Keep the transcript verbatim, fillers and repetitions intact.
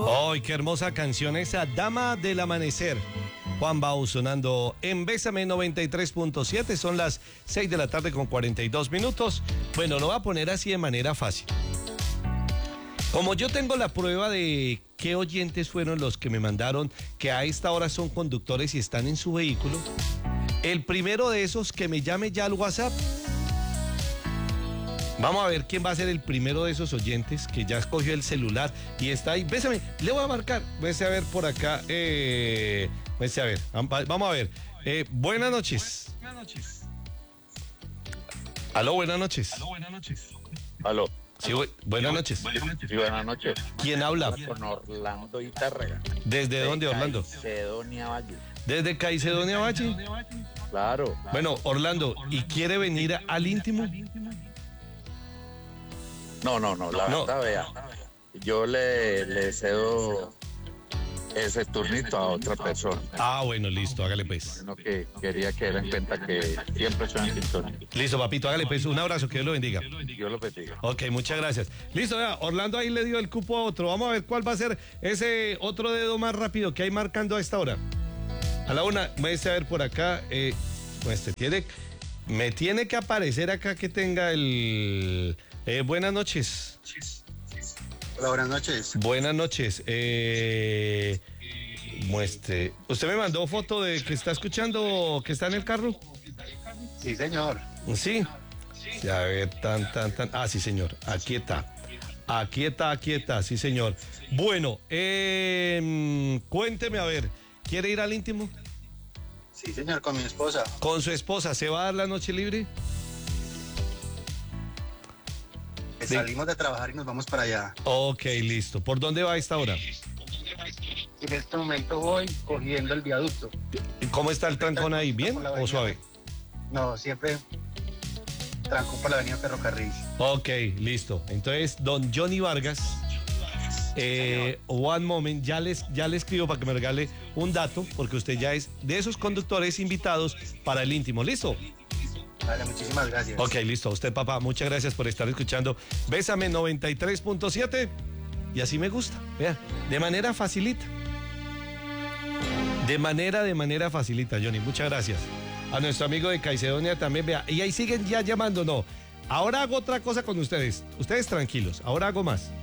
¡Ay, qué hermosa canción esa! Dama del Amanecer. Juan Bau sonando en Bésame noventa y tres punto siete. Son las seis de la tarde con cuarenta y dos minutos. Bueno, lo voy a poner así de manera fácil. Como yo tengo la prueba de qué oyentes fueron los que me mandaron que a esta hora son conductores y están en su vehículo, el primero de esos que me llame ya al WhatsApp. Vamos a ver quién va a ser el primero de esos oyentes que ya escogió el celular y está ahí. Bésame, le voy a marcar. Vese a ver por acá. Eh, vese a ver. Vamos a ver. Eh, buenas noches. Buenas noches. Aló, buenas noches. Aló, buenas noches. Aló. Sí, bu buenas noches. Sí, buenas noches. ¿Quién habla? Con Orlando Itárrega. ¿Desde dónde, Orlando? Caicedonia Valle. ¿Desde Caicedonia Valle? Claro. Bueno, Orlando, ¿y quiere venir al íntimo? No, no, no, la No. verdad, vea. Yo le, le cedo ese turnito a otra persona. Ah, bueno, listo, hágale pues. Sino que quería que den cuenta que siempre estoy en sintonía. Listo, papito, hágale pues. Un abrazo, que Dios lo bendiga. Dios lo bendiga. Ok, muchas gracias. Listo, vea, Orlando ahí le dio el cupo a otro. Vamos a ver cuál va a ser ese otro dedo más rápido que hay marcando a esta hora. A la una, voy a ver por acá. Eh, pues te tiene, me tiene que aparecer acá que tenga el... Eh, buenas noches. Hola, buenas noches. Buenas noches. Eh, muestre. ¿Usted me mandó foto de que está escuchando, que está en el carro? Sí, señor. Sí. Sí, a ver, tan, tan, tan. Ah, sí, señor. Aquí está. Aquí está, aquí está, sí, señor. Bueno, eh, cuénteme, a ver, ¿quiere ir al íntimo? Sí, señor, con mi esposa. Con su esposa, ¿se va a dar la noche libre? Que Sí. Salimos de trabajar y nos vamos para allá. Ok, listo. ¿Por dónde va a esta hora? En este momento voy cogiendo el viaducto. ¿Cómo está el trancón ahí? ¿Bien o suave? No, siempre trancón por la avenida Ferrocarril. Ok, listo. Entonces, don Johnny Vargas, eh, one moment, ya les, ya le escribo para que me regale un dato, porque usted ya es de esos conductores invitados para el íntimo. ¿Listo? Vale, muchísimas gracias. Ok, listo. A usted, papá, muchas gracias por estar escuchando Bésame noventa y tres punto siete. Y así me gusta. Vea, de manera facilita. De manera, de manera facilita, Johnny. Muchas gracias. A nuestro amigo de Caicedonia también, vea. Y ahí siguen ya llamando, no. Ahora hago otra cosa con ustedes. Ustedes tranquilos. Ahora hago más.